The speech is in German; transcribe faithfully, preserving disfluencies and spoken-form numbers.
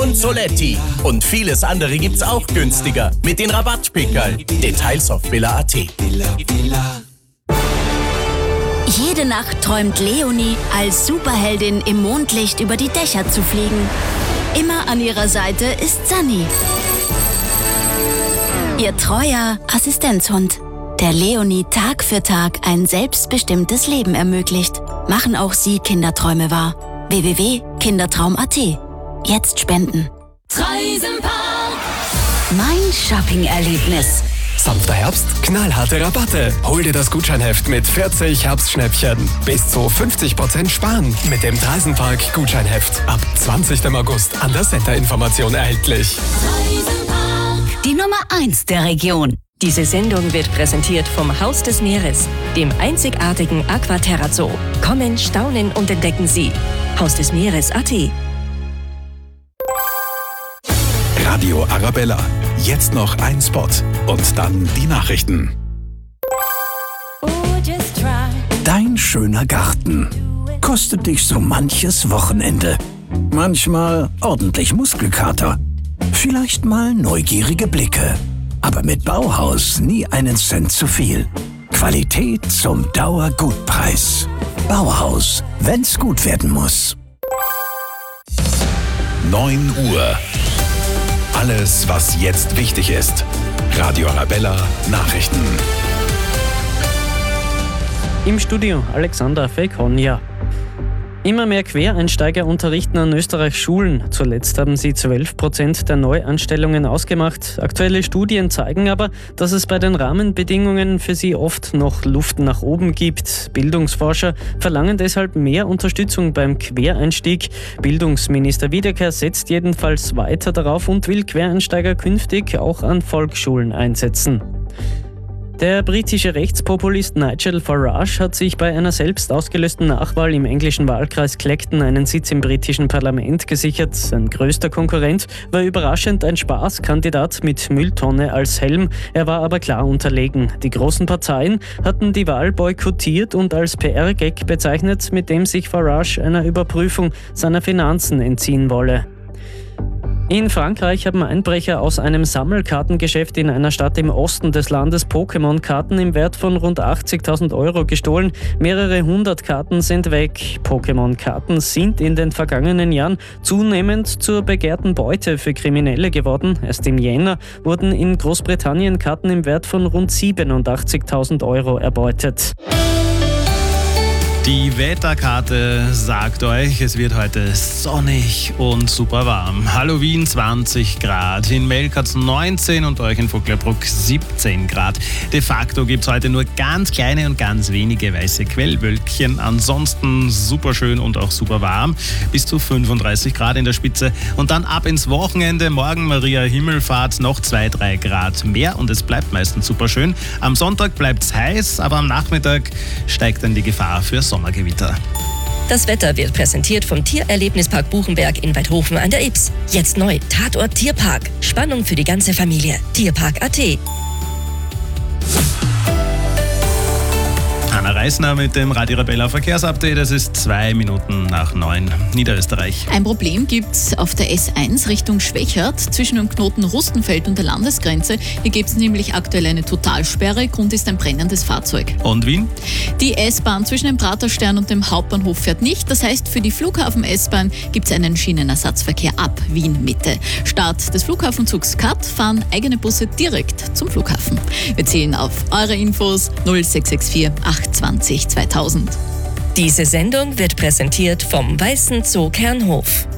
und Soletti. Und vieles andere gibt's auch günstiger mit den Rabattpickerl. Details auf villa punkt at. Jede Nacht träumt Leonie, als Superheldin im Mondlicht über die Dächer zu fliegen. Immer an ihrer Seite ist Sunny, ihr treuer Assistenzhund, der Leonie Tag für Tag ein selbstbestimmtes Leben ermöglicht. Machen auch Sie Kinderträume wahr. w w w punkt kindertraum punkt a t. Jetzt spenden. Treisenpark. Mein Shopping-Erlebnis. Sanfter Herbst, knallharte Rabatte. Hol dir das Gutscheinheft mit vierzig Herbstschnäppchen. Bis zu fünfzig Prozent sparen mit dem Treisenpark Gutscheinheft. Ab zwanzigsten August an der Center-Information erhältlich. Treisenpark. Die Nummer eins der Region. Diese Sendung wird präsentiert vom Haus des Meeres, dem einzigartigen Aquaterra Zoo. Kommen, staunen und entdecken Sie. Haus des Meeres punkt a t. Radio Arabella. Jetzt noch ein Spot. Und dann die Nachrichten. Dein schöner Garten kostet dich so manches Wochenende. Manchmal ordentlich Muskelkater. Vielleicht mal neugierige Blicke. Aber mit Bauhaus nie einen Cent zu viel. Qualität zum Dauergutpreis. Bauhaus, wenn's gut werden muss. neun Uhr. Alles, was jetzt wichtig ist. Radio Arabella Nachrichten. Im Studio Alexander Fekonja. Immer mehr Quereinsteiger unterrichten an Österreichs Schulen. Zuletzt haben sie zwölf Prozent der Neuanstellungen ausgemacht. Aktuelle Studien zeigen aber, dass es bei den Rahmenbedingungen für sie oft noch Luft nach oben gibt. Bildungsforscher verlangen deshalb mehr Unterstützung beim Quereinstieg. Bildungsminister Wiedeker setzt jedenfalls weiter darauf und will Quereinsteiger künftig auch an Volksschulen einsetzen. Der britische Rechtspopulist Nigel Farage hat sich bei einer selbst ausgelösten Nachwahl im englischen Wahlkreis Clacton einen Sitz im britischen Parlament gesichert. Sein größter Konkurrent war überraschend ein Spaßkandidat mit Mülltonne als Helm. Er war aber klar unterlegen. Die großen Parteien hatten die Wahl boykottiert und als P R-Gag bezeichnet, mit dem sich Farage einer Überprüfung seiner Finanzen entziehen wolle. In Frankreich haben Einbrecher aus einem Sammelkartengeschäft in einer Stadt im Osten des Landes Pokémon-Karten im Wert von rund achtzigtausend Euro gestohlen. Mehrere hundert Karten sind weg. Pokémon-Karten sind in den vergangenen Jahren zunehmend zur begehrten Beute für Kriminelle geworden. Erst im Jänner wurden in Großbritannien Karten im Wert von rund siebenundachtzigtausend Euro erbeutet. Die Wetterkarte sagt euch, es wird heute sonnig und super warm. Halloween zwanzig Grad, in Melkatz neunzehn und euch in Voglerbruck siebzehn Grad. De facto gibt es heute nur ganz kleine und ganz wenige weiße Quellwölkchen. Ansonsten super schön und auch super warm, bis zu fünfunddreißig Grad in der Spitze. Und dann ab ins Wochenende, morgen Maria Himmelfahrt, noch zwei, drei Grad mehr und es bleibt meistens super schön. Am Sonntag bleibt es heiß, aber am Nachmittag steigt dann die Gefahr für Sommergewitter. Das Wetter wird präsentiert vom Tiererlebnispark Buchenberg in Weidhofen an der Ybbs. Jetzt neu, Tatort Tierpark. Spannung für die ganze Familie. Tierpark punkt a t. Anna Reisner mit dem Radio Arabella Verkehrsupdate. Es ist zwei Minuten nach neun. Niederösterreich. Ein Problem gibt's auf der S eins Richtung Schwächert zwischen dem Knoten Rustenfeld und der Landesgrenze. Hier gibt es nämlich aktuell eine Totalsperre. Grund ist ein brennendes Fahrzeug. Und Wien? Die S-Bahn zwischen dem Praterstern und dem Hauptbahnhof fährt nicht. Das heißt, für die Flughafen-S-Bahn gibt es einen Schienenersatzverkehr ab Wien Mitte. Start des Flughafenzugs Kat fahren eigene Busse direkt zum Flughafen. Wir zählen auf eure Infos null sechs sechs vier acht zwanzig zweitausend. Diese Sendung wird präsentiert vom Weißen Zoo Kernhof.